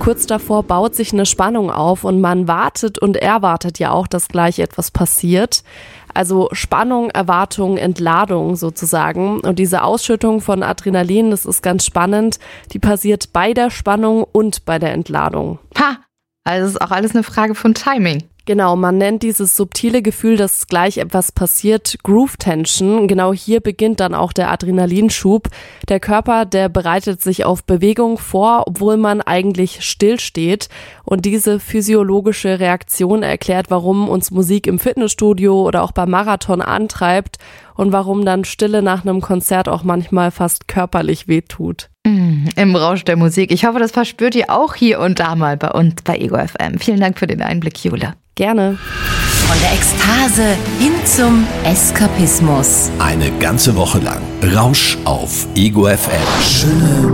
Kurz davor baut sich eine Spannung auf und man wartet und erwartet ja auch, dass gleich etwas passiert. Also Spannung, Erwartung, Entladung sozusagen. Und diese Ausschüttung von Adrenalin, das ist ganz spannend, die passiert bei der Spannung und bei der Entladung. Also ist auch alles eine Frage von Timing. Genau, man nennt dieses subtile Gefühl, dass gleich etwas passiert, Groove Tension. Genau hier beginnt dann auch der Adrenalinschub. Der Körper, der bereitet sich auf Bewegung vor, obwohl man eigentlich stillsteht. Und diese physiologische Reaktion erklärt, warum uns Musik im Fitnessstudio oder auch beim Marathon antreibt und warum dann Stille nach einem Konzert auch manchmal fast körperlich wehtut. Im Rausch der Musik. Ich hoffe, das verspürt ihr auch hier und da mal bei uns bei Ego FM. Vielen Dank für den Einblick, Jule. Gerne. Von der Ekstase hin zum Eskapismus. Eine ganze Woche lang Rausch auf Ego FM. Schöne